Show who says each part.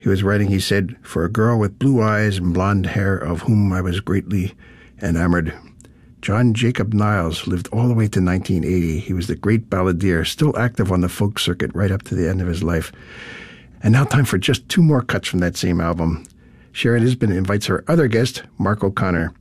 Speaker 1: He was writing, he said, "For a girl with blue eyes and blonde hair of whom I was greatly enamored." John Jacob Niles lived all the way to 1980. He was the great balladeer, still active on the folk circuit right up to the end of his life. And now time for just two more cuts from that same album. Sharon Isbin invites her other guest, Mark O'Connor.